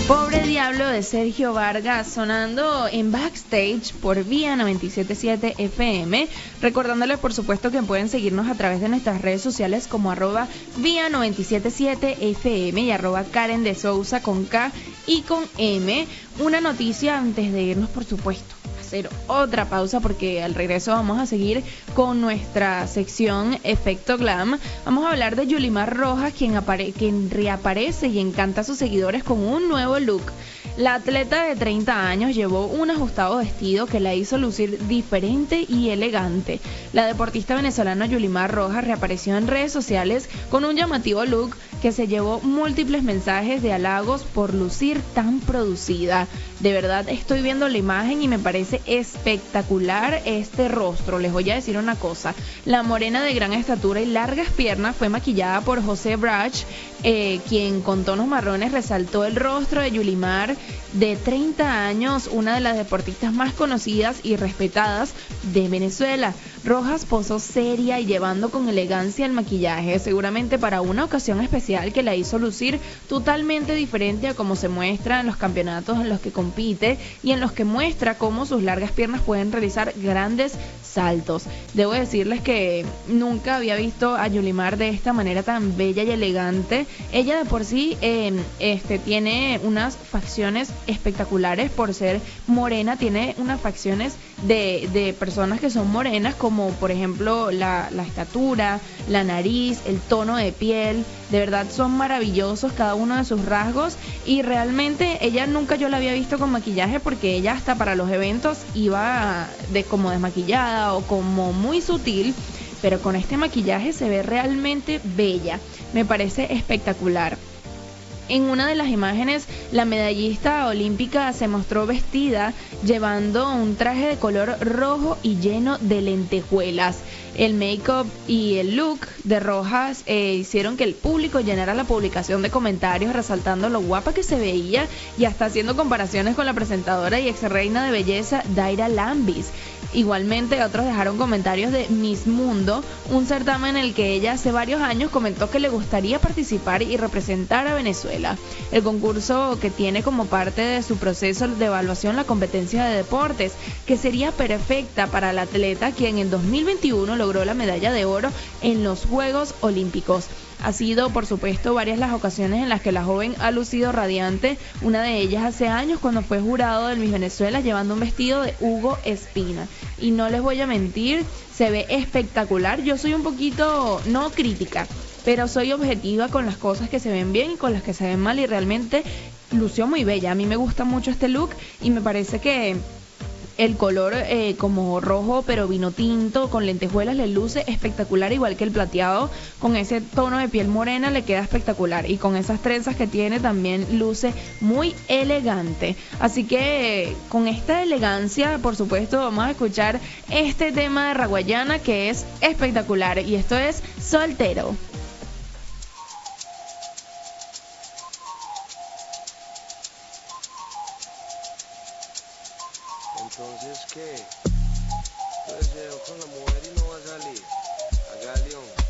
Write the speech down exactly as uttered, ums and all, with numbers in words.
Pobre Diablo de Sergio Vargas sonando en Backstage por Vía noventa y siete punto siete F M, recordándoles por supuesto que pueden seguirnos a través de nuestras redes sociales como arroba Vía noventa y siete punto siete F M y arroba Karen de Sousa con K y con M. Una noticia antes de irnos, por supuesto, hacer otra pausa porque al regreso vamos a seguir con nuestra sección Efecto Glam. Vamos a hablar de Yulimar Rojas, quien, apare- quien reaparece y encanta a sus seguidores con un nuevo look. La atleta de treinta años llevó un ajustado vestido que la hizo lucir diferente y elegante. La deportista venezolana Yulimar Rojas reapareció en redes sociales con un llamativo look que se llevó múltiples mensajes de halagos por lucir tan producida. De verdad estoy viendo la imagen y me parece espectacular este rostro. Les voy a decir una cosa: la morena de gran estatura y largas piernas fue maquillada por José Brach, eh, quien con tonos marrones resaltó el rostro de Yulimar, de treinta años, una de las deportistas más conocidas y respetadas de Venezuela. Rojas posó seria y llevando con elegancia el maquillaje, seguramente para una ocasión especial que la hizo lucir totalmente diferente a como se muestra en los campeonatos en los que compite y en los que muestra cómo sus largas piernas pueden realizar grandes saltos. Debo decirles que nunca había visto a Yulimar de esta manera tan bella y elegante. Ella de por sí eh, este, tiene unas facciones espectaculares por ser morena, tiene unas facciones de, de personas que son morenas, como por ejemplo la, la estatura, la nariz, el tono de piel. De verdad son maravillosos cada uno de sus rasgos y realmente ella nunca yo la había visto con maquillaje, porque ella hasta para los eventos iba de como desmaquillada o como muy sutil, pero con este maquillaje se ve realmente bella. Me parece espectacular. En una de las imágenes, la medallista olímpica se mostró vestida llevando un traje de color rojo y lleno de lentejuelas. El make-up y el look de Rojas eh, hicieron que el público llenara la publicación de comentarios resaltando lo guapa que se veía y hasta haciendo comparaciones con la presentadora y ex reina de belleza Daira Lambis. Igualmente otros dejaron comentarios de Miss Mundo, un certamen en el que ella hace varios años comentó que le gustaría participar y representar a Venezuela. El concurso que tiene como parte de su proceso de evaluación la competencia de deportes, que sería perfecta para la atleta quien en dos mil veintiuno logró la medalla de oro en los Juegos Olímpicos. Ha sido, por supuesto, varias las ocasiones en las que la joven ha lucido radiante, una de ellas hace años cuando fue jurado del Miss Venezuela llevando un vestido de Hugo Espina. Y no les voy a mentir, se ve espectacular. Yo soy un poquito, no crítica, pero soy objetiva con las cosas que se ven bien y con las que se ven mal, y realmente lució muy bella. A mí me gusta mucho este look y me parece que el color eh, como rojo pero vino tinto con lentejuelas le luce espectacular, igual que el plateado con ese tono de piel morena le queda espectacular, y con esas trenzas que tiene también luce muy elegante. Así que con esta elegancia, por supuesto, vamos a escuchar este tema de Raguayana que es espectacular, y esto es Soltero. Entonces, ¿qué? Entonces, con la mujer y no va a salir. Hágale, hombre.